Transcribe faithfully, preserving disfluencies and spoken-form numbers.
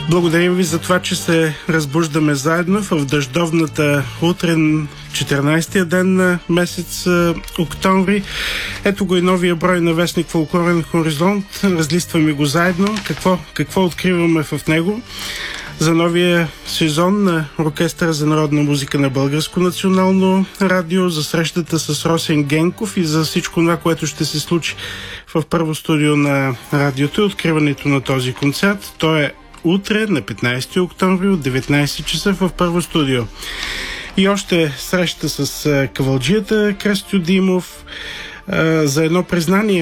Благодарим ви за това, че се разбуждаме заедно в дъждовната утрен четиринайсетия ден на месец октомври. Ето го и новия брой на вестник Фолклорен хоризонт. Разлистваме го заедно. Какво, какво откриваме в него? За новия сезон на Оркестъра за народна музика на Българско национално радио, за срещата с Росен Генков и за всичко това, което ще се случи в първо студио на радиото и откриването на този концерт. То е утре на петнайсети октомври от деветнайсет часа в първо студио. И още среща с кавалджията Кръстю Димов за едно признание